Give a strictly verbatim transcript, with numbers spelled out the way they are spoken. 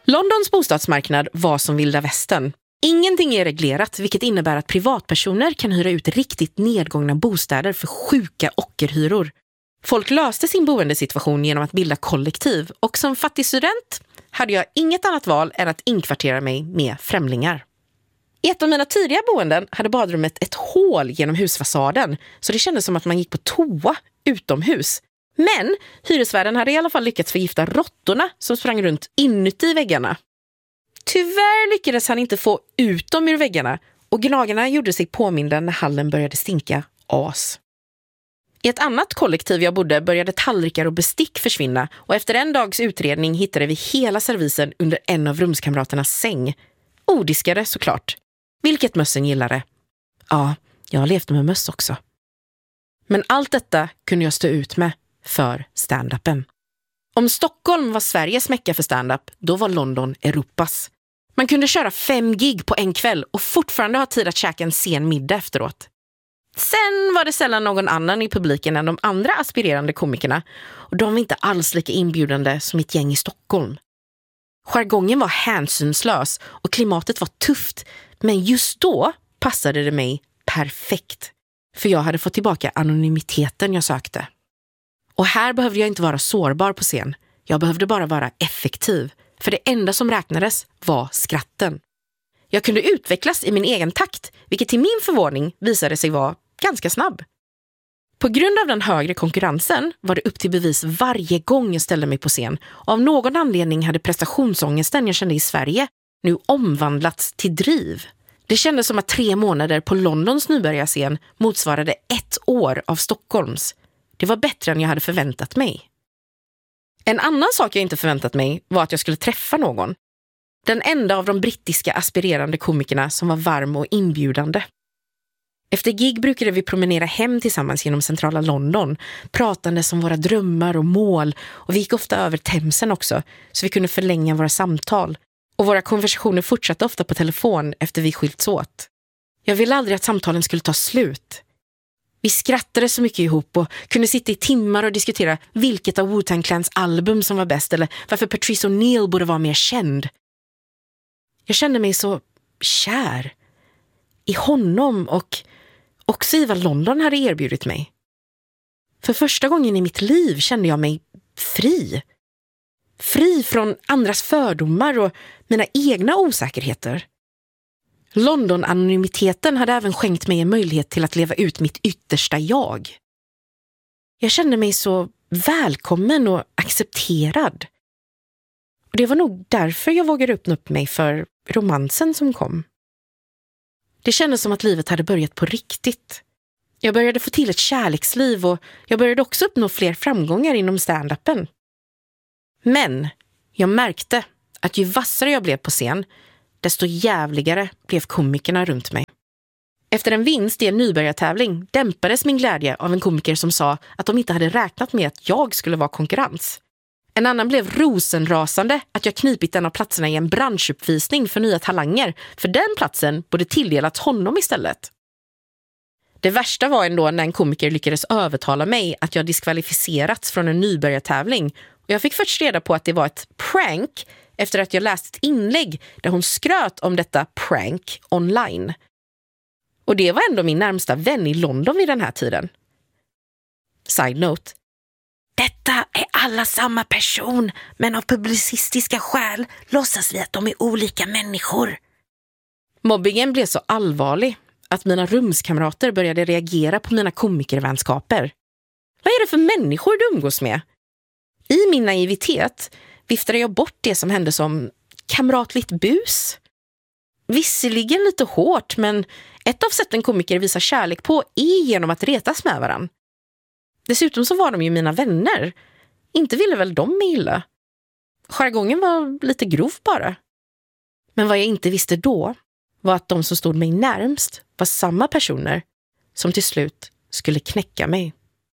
Londons bostadsmarknad var som vilda västern. Ingenting är reglerat, vilket innebär att privatpersoner kan hyra ut riktigt nedgångna bostäder för sjuka ockerhyror. Folk löste sin boendesituation genom att bilda kollektiv, och som fattig student hade jag inget annat val än att inkvartera mig med främlingar. I ett av mina tidiga boenden hade badrummet ett hål genom husfasaden, så det kändes som att man gick på toa utomhus. Men hyresvärden hade i alla fall lyckats förgifta råttorna som sprang runt inuti väggarna. Tyvärr lyckades han inte få ut dem ur väggarna, och gnagarna gjorde sig påminda när hallen började stinka as. I ett annat kollektiv jag bodde började tallrikar och bestick försvinna, och efter en dags utredning hittade vi hela servisen under en av rumskamraternas säng. Odiskade såklart. Vilket mössen gillade. Ja, jag levde med möss också. Men allt detta kunde jag stå ut med för stand-upen. Om Stockholm var Sveriges mecka för stand-up, då var London Europas. Man kunde köra fem gig på en kväll och fortfarande ha tid att käka en sen middag efteråt. Sen var det sällan någon annan i publiken än de andra aspirerande komikerna, och de var inte alls lika inbjudande som ett gäng i Stockholm. Jargongen var hänsynslös och klimatet var tufft, men just då passade det mig perfekt. För jag hade fått tillbaka anonymiteten jag sökte. Och här behövde jag inte vara sårbar på scen. Jag behövde bara vara effektiv. För det enda som räknades var skratten. Jag kunde utvecklas i min egen takt, vilket till min förvåning visade sig vara ganska snabb. På grund av den högre konkurrensen var det upp till bevis varje gång jag ställde mig på scen. Och av någon anledning hade prestationsångesten jag kände i Sverige nu omvandlats till driv. Det kändes som att tre månader på Londons nybörjarscen motsvarade ett år av Stockholms. Det var bättre än jag hade förväntat mig. En annan sak jag inte förväntat mig var att jag skulle träffa någon. Den enda av de brittiska aspirerande komikerna som var varm och inbjudande. Efter gig brukade vi promenera hem tillsammans genom centrala London, pratande om våra drömmar och mål, och vi gick ofta över Themsen också, så vi kunde förlänga våra samtal. Och våra konversationer fortsatte ofta på telefon efter vi skilts åt. Jag ville aldrig att samtalen skulle ta slut. Vi skrattade så mycket ihop och kunde sitta i timmar och diskutera vilket av Wu-Tang Clans album som var bäst eller varför Patrice O'Neill borde vara mer känd. Jag kände mig så kär i honom och också i vad London hade erbjudit mig. För första gången i mitt liv kände jag mig fri. Fri från andras fördomar och mina egna osäkerheter. London-anonymiteten hade även skänkt mig en möjlighet till att leva ut mitt yttersta jag. Jag kände mig så välkommen och accepterad. Och det var nog därför jag vågade öppna upp mig för romansen som kom. Det kändes som att livet hade börjat på riktigt. Jag började få till ett kärleksliv och jag började också uppnå fler framgångar inom stand-upen. Men jag märkte att ju vassare jag blev på scen, desto jävligare blev komikerna runt mig. Efter en vinst i en nybörjartävling dämpades min glädje av en komiker som sa att de inte hade räknat med att jag skulle vara konkurrens. En annan blev rosenrasande att jag knipit en av platserna i en branschuppvisning för nya talanger, för den platsen borde tilldelats honom istället. Det värsta var ändå när en komiker lyckades övertala mig att jag diskvalificerats från en nybörjartävling, och jag fick först reda på att det var ett prank efter att jag läst ett inlägg där hon skröt om detta prank online. Och det var ändå min närmsta vän i London vid den här tiden. Side note. Detta är alla samma person, men av publicistiska skäl låtsas vi att de är olika människor. Mobbingen blev så allvarlig att mina rumskamrater började reagera på mina komikervänskaper. Vad är det för människor du umgås med? I min naivitet viftade jag bort det som hände som kamratligt bus. Visserligen lite hårt, men ett av sätten komiker visar kärlek på är genom att retas med varann. Dessutom så var de ju mina vänner. Inte ville väl de mig illa. Jargongen var lite grov bara. Men vad jag inte visste då var att de som stod mig närmst var samma personer som till slut skulle knäcka mig.